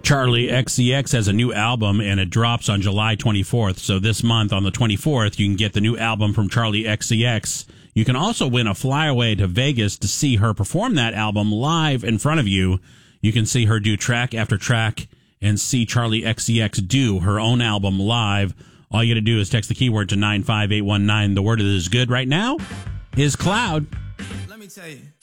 Charlie XCX has a new album, and it drops on July 24th. So this month, on the 24th, you can get the new album from Charlie XCX. You can also win a flyaway to Vegas to see her perform that album live in front of you. You can see her do track after track and see Charlie XCX do her own album live. All you got to do is text the keyword to 95819. The word that is good right now is cloud. Let me tell you.